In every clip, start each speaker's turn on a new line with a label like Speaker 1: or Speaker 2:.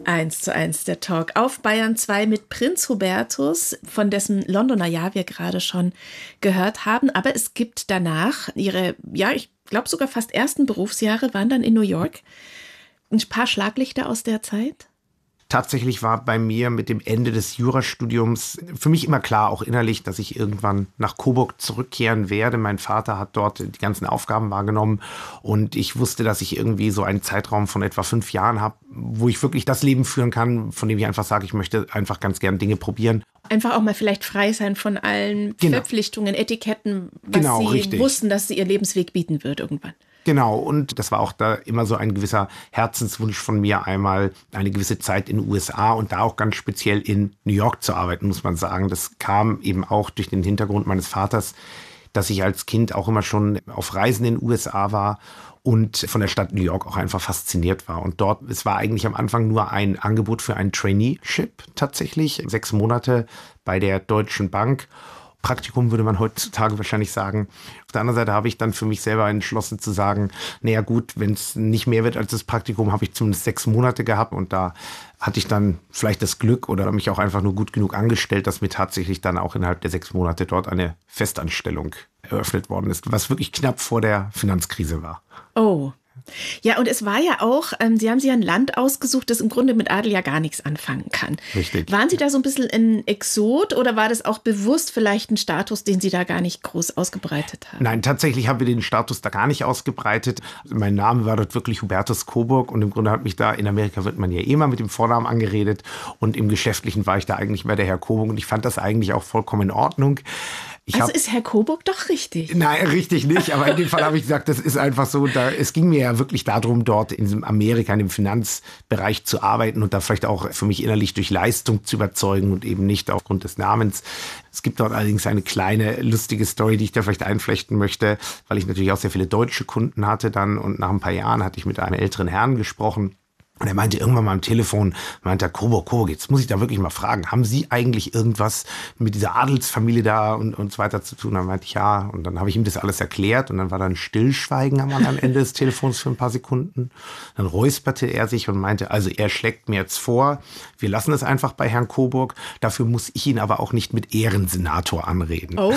Speaker 1: 1:1 der Talk auf Bayern 2 mit Prinz Hubertus, von dessen Londoner Jahr wir gerade schon gehört haben. Aber es gibt danach ihre, ja, ich glaube sogar fast ersten Berufsjahre waren dann in New York. Ein paar Schlaglichter aus der Zeit?
Speaker 2: Tatsächlich war bei mir mit dem Ende des Jurastudiums für mich immer klar, auch innerlich, dass ich irgendwann nach Coburg zurückkehren werde. Mein Vater hat dort die ganzen Aufgaben wahrgenommen und ich wusste, dass ich irgendwie so einen Zeitraum von etwa 5 Jahren habe, wo ich wirklich das Leben führen kann, von dem ich einfach sage, ich möchte einfach ganz gern Dinge probieren.
Speaker 1: Einfach auch mal vielleicht frei sein von allen Verpflichtungen, Etiketten, was Sie richtig wussten, dass sie Ihr Lebensweg bieten wird irgendwann.
Speaker 2: Genau, und das war auch da immer so ein gewisser Herzenswunsch von mir, einmal eine gewisse Zeit in den USA und da auch ganz speziell in New York zu arbeiten, muss man sagen. Das kam eben auch durch den Hintergrund meines Vaters, dass ich als Kind auch immer schon auf Reisen in den USA war und von der Stadt New York auch einfach fasziniert war. Und dort, es war eigentlich am Anfang nur ein Angebot für ein Traineeship tatsächlich, 6 Monate bei der Deutschen Bank. Praktikum würde man heutzutage wahrscheinlich sagen. Auf der anderen Seite habe ich dann für mich selber entschlossen zu sagen, naja gut, wenn es nicht mehr wird als das Praktikum, habe ich zumindest 6 Monate gehabt und da hatte ich dann vielleicht das Glück oder mich auch einfach nur gut genug angestellt, dass mir tatsächlich dann auch innerhalb der 6 Monate dort eine Festanstellung eröffnet worden ist, was wirklich knapp vor der Finanzkrise war.
Speaker 1: Oh. Ja, und es war ja auch, Sie haben sich ein Land ausgesucht, das im Grunde mit Adel ja gar nichts anfangen kann.
Speaker 2: Richtig.
Speaker 1: Waren Sie da so ein bisschen ein Exot oder war das auch bewusst vielleicht ein Status, den Sie da gar nicht groß ausgebreitet haben?
Speaker 2: Nein, tatsächlich haben wir den Status da gar nicht ausgebreitet. Mein Name war dort wirklich Hubertus Coburg und im Grunde hat mich da, in Amerika wird man ja immer mit dem Vornamen angeredet und im Geschäftlichen war ich da eigentlich mehr der Herr Coburg und ich fand das eigentlich auch vollkommen in Ordnung.
Speaker 1: Also ist Herr Coburg doch richtig?
Speaker 2: Nein, richtig nicht. Aber in dem Fall habe ich gesagt, das ist einfach so. Es ging mir ja wirklich darum, dort in diesem Amerika, in dem Finanzbereich zu arbeiten und da vielleicht auch für mich innerlich durch Leistung zu überzeugen und eben nicht aufgrund des Namens. Es gibt dort allerdings eine kleine, lustige Story, die ich da vielleicht einflechten möchte, weil ich natürlich auch sehr viele deutsche Kunden hatte dann und nach ein paar Jahren hatte ich mit einem älteren Herrn gesprochen. Und er meinte irgendwann mal am Telefon, meinte er, Coburg, jetzt muss ich da wirklich mal fragen, haben Sie eigentlich irgendwas mit dieser Adelsfamilie da und so weiter zu tun? Dann meinte ich, ja. Und dann habe ich ihm das alles erklärt und dann war da ein Stillschweigen am anderen Ende des Telefons für ein paar Sekunden. Dann räusperte er sich und meinte, also er schlägt mir jetzt vor, wir lassen es einfach bei Herrn Coburg, dafür muss ich ihn aber auch nicht mit Ehrensenator anreden.
Speaker 1: Oh.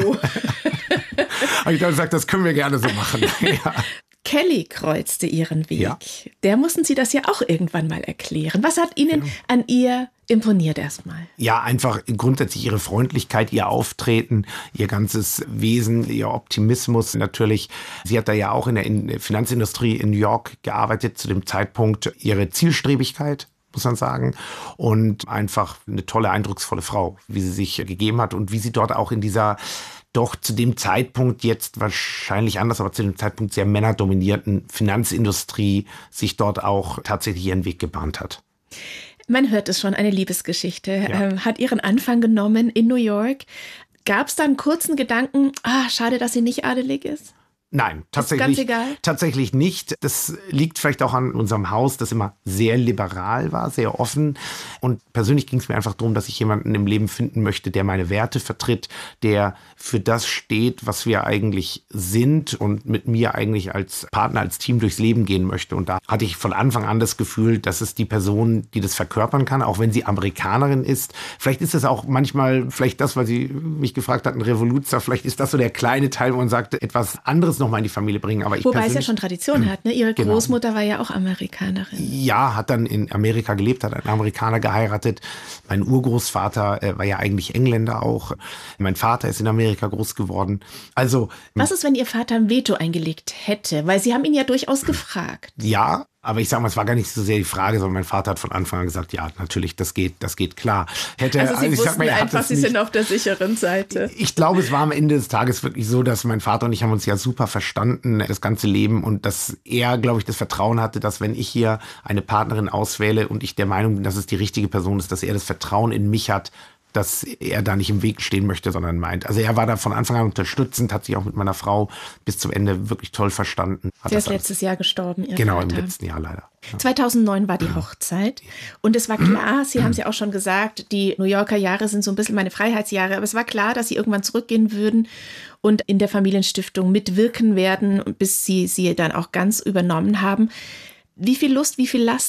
Speaker 2: Habe ich dann gesagt, das können wir gerne so machen. Ja.
Speaker 1: Kelly kreuzte ihren Weg.
Speaker 2: Ja.
Speaker 1: Der mussten Sie das ja auch irgendwann mal erklären. Was hat Ihnen an ihr imponiert erstmal?
Speaker 2: Ja, einfach grundsätzlich ihre Freundlichkeit, ihr Auftreten, ihr ganzes Wesen, ihr Optimismus natürlich. Sie hat da ja auch in der Finanzindustrie in New York gearbeitet, zu dem Zeitpunkt ihre Zielstrebigkeit, muss man sagen. Und einfach eine tolle, eindrucksvolle Frau, wie sie sich gegeben hat und wie sie dort auch in dieser doch zu dem Zeitpunkt jetzt wahrscheinlich anders, aber zu dem Zeitpunkt sehr männerdominierten Finanzindustrie sich dort auch tatsächlich ihren Weg gebahnt hat.
Speaker 1: Man hört es schon, eine Liebesgeschichte. Hat ihren Anfang genommen in New York. Gab es da einen kurzen Gedanken, schade, dass sie nicht adelig ist?
Speaker 2: Nein,
Speaker 1: tatsächlich
Speaker 2: nicht. Das liegt vielleicht auch an unserem Haus, das immer sehr liberal war, sehr offen. Und persönlich ging es mir einfach darum, dass ich jemanden im Leben finden möchte, der meine Werte vertritt, der für das steht, was wir eigentlich sind und mit mir eigentlich als Partner, als Team durchs Leben gehen möchte. Und da hatte ich von Anfang an das Gefühl, dass es die Person, die das verkörpern kann, auch wenn sie Amerikanerin ist. Vielleicht ist es auch manchmal, vielleicht das, weil Sie mich gefragt hatten, Revoluzer, vielleicht ist das so der kleine Teil, wo man sagt, etwas anderes noch mal in die Familie bringen. Aber
Speaker 1: wobei es ja schon Tradition hat, ne? Ihre Großmutter war ja auch Amerikanerin.
Speaker 2: Ja, hat dann in Amerika gelebt, hat einen Amerikaner geheiratet. Mein Urgroßvater war ja eigentlich Engländer auch. Mein Vater ist in Amerika groß geworden. Also,
Speaker 1: was ist, wenn Ihr Vater ein Veto eingelegt hätte? Weil Sie haben ihn ja durchaus gefragt.
Speaker 2: Ja, aber ich sage mal, es war gar nicht so sehr die Frage, sondern mein Vater hat von Anfang an gesagt, ja, natürlich, das geht klar.
Speaker 1: Also Sie wussten einfach, Sie sind auf der sicheren Seite.
Speaker 2: Ich glaube, es war am Ende des Tages wirklich so, dass mein Vater und ich haben uns ja super verstanden, das ganze Leben, und dass er, glaube ich, das Vertrauen hatte, dass wenn ich hier eine Partnerin auswähle und ich der Meinung bin, dass es die richtige Person ist, dass er das Vertrauen in mich hat, dass er da nicht im Weg stehen möchte, sondern meint. Also er war da von Anfang an unterstützend, hat sich auch mit meiner Frau bis zum Ende wirklich toll verstanden.
Speaker 1: Der ist letztes Jahr gestorben, Ihr
Speaker 2: Genau,
Speaker 1: Vater.
Speaker 2: Im letzten Jahr leider. Ja.
Speaker 1: 2009 war die Hochzeit und es war klar, Sie haben es ja auch schon gesagt, die New Yorker Jahre sind so ein bisschen meine Freiheitsjahre, aber es war klar, dass Sie irgendwann zurückgehen würden und in der Familienstiftung mitwirken werden, bis Sie dann auch ganz übernommen haben. Wie viel Lust, wie viel Last